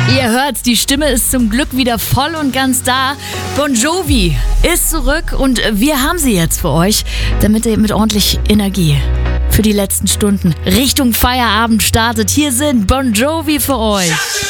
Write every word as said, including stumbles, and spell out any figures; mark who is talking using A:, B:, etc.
A: Ihr hört's, die Stimme ist zum Glück wieder voll und ganz da. Bon Jovi ist zurück und wir haben sie jetzt für euch, damit ihr mit ordentlich Energie für die letzten Stunden Richtung Feierabend startet. Hier sind Bon Jovi für euch.